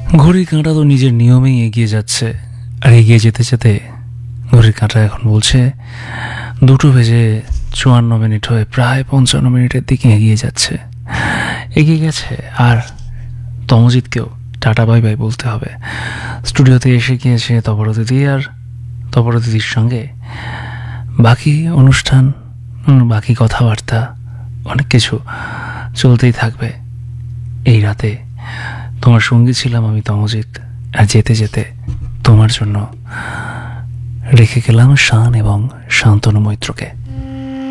ঘড়ির কাঁটা তো নিজের নিয়মেই এগিয়ে যাচ্ছে, আর এগিয়ে যেতে যেতে ঘড়ির কাঁটা এখন বলছে 2:54 হয়ে প্রায় 55 মিনিটের দিকে এগিয়ে যাচ্ছে, এগিয়ে গেছে। আর তমজিৎকেও টাটা বাই বাই বলতে হবে। স্টুডিওতে এসে গিয়েছে তপরদিদি, আর তপরদিদির সঙ্গে বাকি অনুষ্ঠান, বাকি কথাবার্তা, অনেক কিছু চলতেই থাকবে। এই রাতে তোমার সঙ্গী ছিলাম আমি তমজিৎ, আর যেতে যেতে তোমার জন্য রেখে গেলাম শান এবং শান্তনু মৈত্রকে।